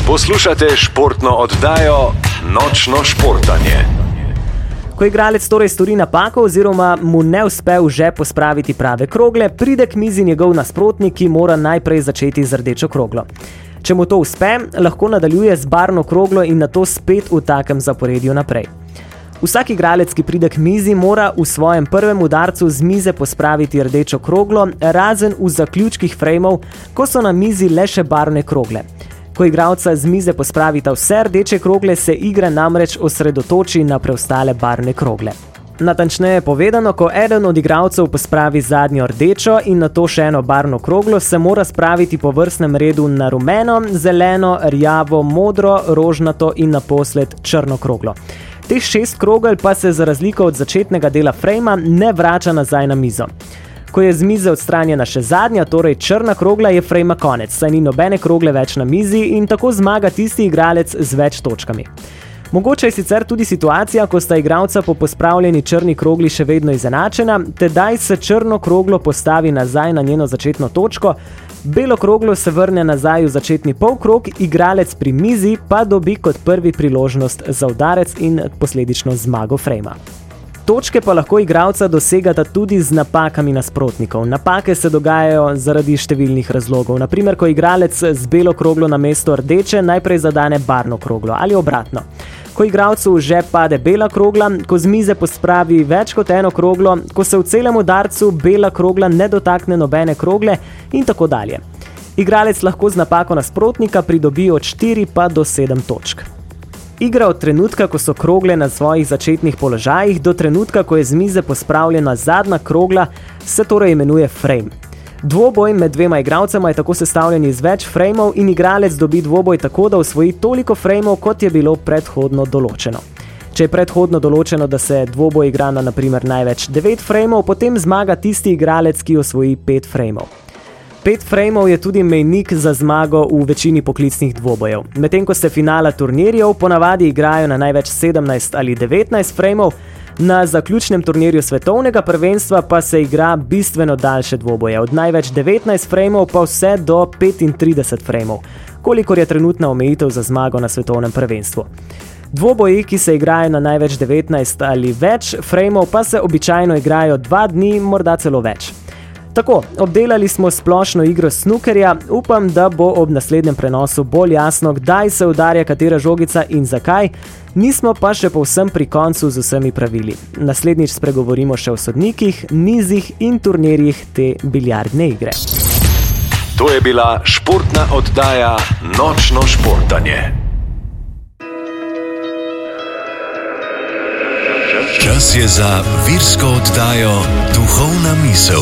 Poslušate športno oddajo Nočno športanje. Ko igralec torej stori napako oziroma mu ne uspe v žep pospraviti prave krogle, pride k mizi njegov nasprotnik, ki mora najprej začeti z rdečo kroglo. Če mu to uspe, lahko nadaljuje z barvno kroglo in nato spet v takem zaporedju naprej. Vsak igralec, ki pride k mizi, mora v svojem prvem udarcu z mize pospraviti rdečo kroglo, razen v zaključkih frejmov, ko so na mizi le še barvne krogle. Ko igralca z mize pospravita vse rdeče krogle, se igra namreč osredotoči na preostale barvne krogle. Natančneje povedano, ko eden od igralcev pospravi zadnjo rdečo in nato še eno barvno kroglo, se mora spraviti po vrstnem redu na rumeno, zeleno, rjavo, modro, rožnato in naposled črno kroglo. Teh 6 krogel pa se za razliko od začetnega dela frejma ne vrača nazaj na mizo. Ko je z mize odstranjena še zadnja, torej črna krogla, je frejma konec, saj ni nobene krogle več na mizi in tako zmaga tisti igralec z več točkami. Mogoče je sicer tudi situacija, ko sta igralca po pospravljeni črni krogli še vedno izenačena, tedaj se črno kroglo postavi nazaj na njeno začetno točko, belo kroglo se vrne nazaj v začetni polkrog, igralec pri mizi pa dobi kot prvi priložnost za udarec in posledično zmago frejma. Točke pa lahko igralca dosegata tudi z napakami nasprotnikov. Napake se dogajajo zaradi številnih razlogov. Naprimer, ko igralec z belo kroglo namesto rdeče najprej zadane barvno kroglo ali obratno. Ko igralcu v žep pade bela krogla, ko z mize pospravi več kot eno kroglo, ko se v celem udarcu bela krogla ne dotakne nobene krogle in tako dalje. Igralec lahko z napako nasprotnika pridobi od 4 pa do 7 točk. Igra od trenutka, ko so krogle na svojih začetnih položajih, do trenutka, ko je z mize pospravljena zadnja krogla, se torej imenuje frame. Dvoboj med dvema igralcema je tako sestavljen iz več frejmov in igralec dobi dvoboj tako, da osvoji toliko frejmov, kot je bilo predhodno določeno. Če je predhodno določeno, da se dvoboj igra na naprimer največ 9 frejmov, potem zmaga tisti igralec, ki osvoji 5 frejmov. 5 frejmov je tudi mejnik za zmago v večini poklicnih dvobojev. Medtem ko se finala turnirjev ponavadi igrajo na največ 17 ali 19 frejmov, na zaključnem turnirju svetovnega prvenstva pa se igra bistveno daljše dvoboje, od največ 19 frejmov pa vse do 35 frejmov, kolikor je trenutna omejitev za zmago na svetovnem prvenstvu. Dvoboji, ki se igrajo na največ 19 ali več frejmov, pa se običajno igrajo 2 dni, morda celo več. Tako, obdelali smo splošno igro snookerja, upam, da bo ob naslednjem prenosu bolj jasno, kdaj se udarja katera žogica in zakaj, nismo pa še povsem pri koncu z vsemi pravili. Naslednjič spregovorimo še o sodnikih, nizih in turnirjih te biljardne igre. To je bila športna oddaja Nočno športanje. Čas je za virsko oddajo Duhovna misel.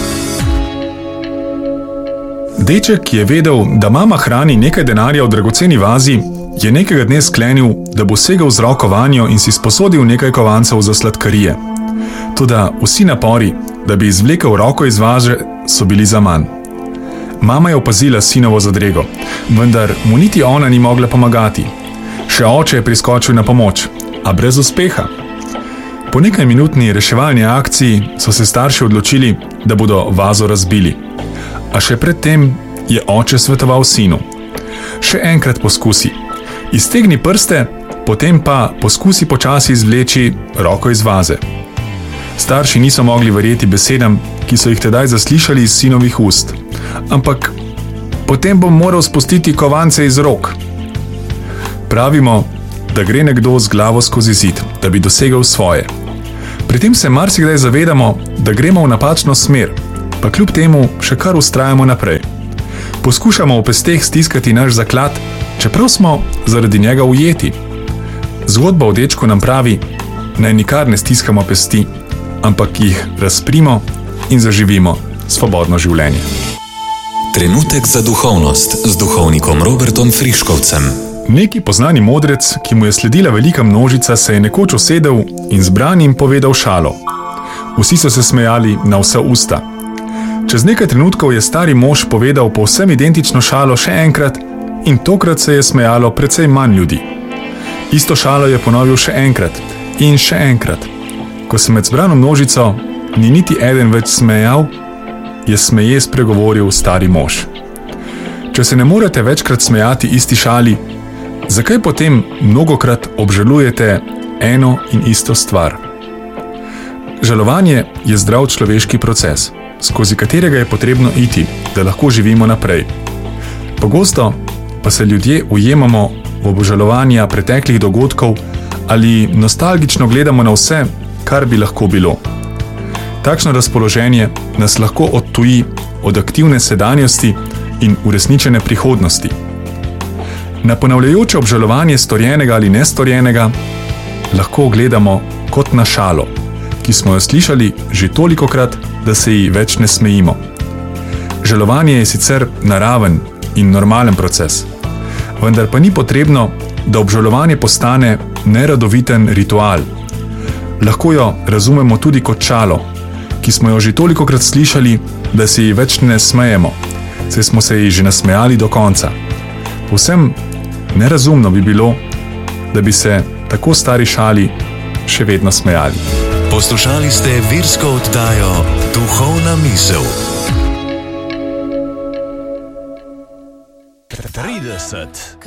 Deček, ki je vedel, da mama hrani nekaj denarja v dragoceni vazi, je nekega dne sklenil, da bo segel z roko vanjo in si sposodil nekaj kovancev za sladkarije. Toda vsi napori, da bi izvlekel roko iz vaze, so bili zaman. Mama je opazila sinovo zadrego, vendar mu niti ona ni mogla pomagati. Še oče je priskočil na pomoč, a brez uspeha. Po nekaj minutni reševalni akciji so se starši odločili, da bodo vazo razbili. A še predtem je oče svetoval sinu: še enkrat poskusi. Iztegni prste, potem pa poskusi počasi izvleči roko iz vaze. Starši niso mogli verjeti besedam, ki so jih tedaj zaslišali iz sinovih ust. Ampak potem bom moral spustiti kovance iz rok. Pravimo, da gre nekdo z glavo skozi zid, da bi dosegel svoje. Pri tem se marsikdaj zavedamo, da gremo v napačno smer, pa kljub temu še kar vztrajamo naprej. Poskušamo v pesteh stiskati naš zaklad, čeprav smo zaradi njega ujeti. Zgodba o dečku nam pravi, naj nikar ne stiskamo pesti, ampak jih razprimo in zaživimo svobodno življenje. Trenutek za duhovnost z duhovnikom Robertom Friškovcem. Neki poznani modrec, ki mu je sledila velika množica, se je nekoč usedel in zbranim povedal šalo. Vsi so se smejali na vsa usta. Čez nekaj trenutkov je stari mož povedal povsem identično šalo še enkrat in tokrat se je smejalo precej manj ljudi. Isto šalo je ponovil še enkrat in še enkrat. Ko se med zbrano množico ni niti eden več smejal, je smeje spregovoril stari mož: Če se ne morete večkrat smejati isti šali, zakaj potem mnogokrat obžalujete eno in isto stvar? Žalovanje je zdrav človeški proces, skozi katerega je potrebno iti, da lahko živimo naprej. Pogosto pa se ljudje ujemamo v obžalovanja preteklih dogodkov ali nostalgično gledamo na vse, kar bi lahko bilo. Takšno razpoloženje nas lahko odtuji od aktivne sedanjosti in uresničene prihodnosti. Na ponavljajoče obžalovanje storjenega ali nestorjenega lahko gledamo kot na šalo, ki smo jo slišali že tolikokrat, da se ji več ne smejimo. Žalovanje je sicer naraven in normalen proces, vendar pa ni potrebno, da obžalovanje postane neradoviten ritual. Lahko jo razumemo tudi kot šalo, ki smo jo že tolikokrat slišali, da se ji več ne smejemo, saj smo se ji že nasmejali do konca. Povsem nerazumno bi bilo, da bi se tako stari šali še vedno smejali. Poslušali ste virsko oddajo Duhovna misel. 30.